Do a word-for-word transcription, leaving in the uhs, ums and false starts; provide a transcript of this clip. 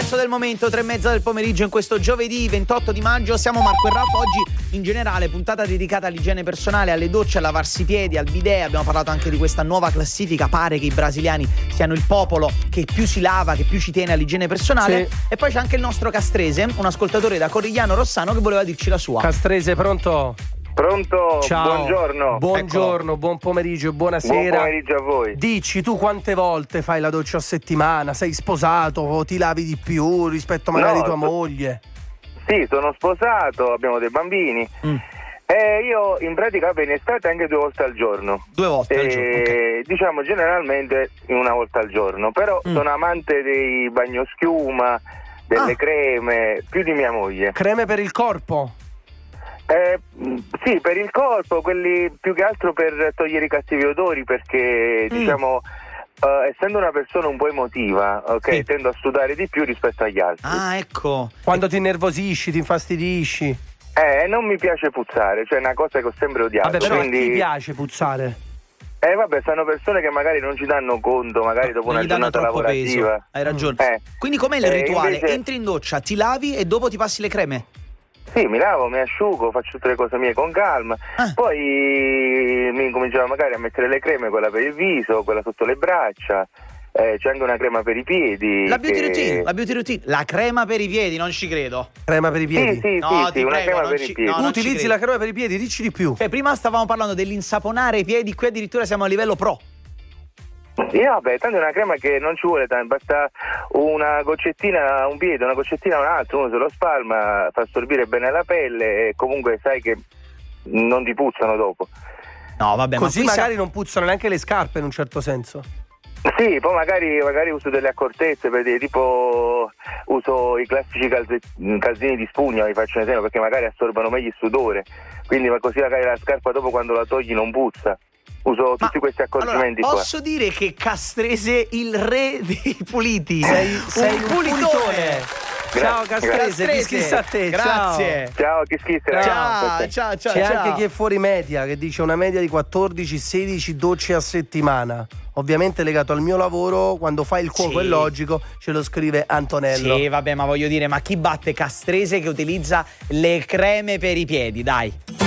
pezzo del momento, tre e mezza del pomeriggio in questo giovedì ventotto di maggio. Siamo Marco e Raffa. Oggi in generale puntata dedicata all'igiene personale, alle docce, a lavarsi i piedi, al bidet. Abbiamo parlato anche di questa nuova classifica. Pare che i brasiliani siano il popolo che più si lava, che più ci tiene all'igiene personale. Sì. E poi c'è anche il nostro Castrese, un ascoltatore da Corigliano Rossano, che voleva dirci la sua. Castrese, pronto? Pronto? Ciao. Buongiorno. Buongiorno, Eccolo. Buon pomeriggio e buonasera. Buon pomeriggio a voi. Dici, tu quante volte fai la doccia a settimana? Sei sposato? Ti lavi di più rispetto magari no, tua so- moglie? Sì, sono sposato, abbiamo dei bambini. Mm. E io in pratica in estate anche due volte al giorno. Due volte e, al giorno, okay. Diciamo generalmente una volta al giorno. Però mm. sono amante dei bagnoschiuma, delle ah. creme, più di mia moglie. Creme per il corpo? Eh, sì, per il corpo, quelli più che altro per togliere i cattivi odori, perché mm. diciamo uh, essendo una persona un po' emotiva, ok, sì. tendo a sudare di più rispetto agli altri. Ah, ecco. Quando ti innervosisci, ti infastidisci? Eh, non mi piace puzzare, cioè è una cosa che ho sempre odiato. Vabbè, però quindi... a chi piace puzzare? Eh vabbè, sono persone che magari non ci danno conto, magari dopo non una giornata lavorativa. Peso. Hai ragione. Eh. Quindi com'è il eh, rituale? Invece... Entri in doccia, ti lavi e dopo ti passi le creme? Sì, mi lavo, mi asciugo, faccio tutte le cose mie con calma. Ah. Poi mi cominciavo magari a mettere le creme, quella per il viso, quella sotto le braccia. Eh, c'è anche una crema per i piedi. La beauty che... routine, la beauty routine, la crema per i piedi, non ci credo. Crema per i piedi? Sì, sì, no, sì, ti sì una prego, crema per ci... i piedi. no, tu utilizzi la crema per i piedi, dici di più. Cioè, prima stavamo parlando dell'insaponare i piedi, qui addirittura siamo a livello pro. Sì, vabbè, tanto è una crema che non ci vuole tanto, basta una goccettina a un piede, una goccettina a un altro, uno se lo spalma, fa assorbire bene la pelle e comunque sai che non ti puzzano dopo. No, vabbè, così ma magari sa... non puzzano neanche le scarpe in un certo senso. Sì, poi magari, magari uso delle accortezze, per dire, tipo uso i classici calze, calzini di spugna, vi faccio un esempio, perché magari assorbono meglio il sudore, quindi ma così magari la scarpa dopo quando la togli non puzza. Uso tutti ma, questi accorgimenti allora, qua. Posso dire che Castrese il re dei puliti. Sei, sei un, un pulitone. pulitore. Ciao Castrese, chi schissa a te. Grazie. Ciao, chi schissa. Ciao, ciao, ciao. C'è ciao. anche chi è fuori media, che dice una media di quattordici sedici docce a settimana. Ovviamente legato al mio lavoro, quando fai il cuoco sì. è logico, ce lo scrive Antonello. Sì, vabbè, ma voglio dire, ma chi batte Castrese che utilizza le creme per i piedi, dai.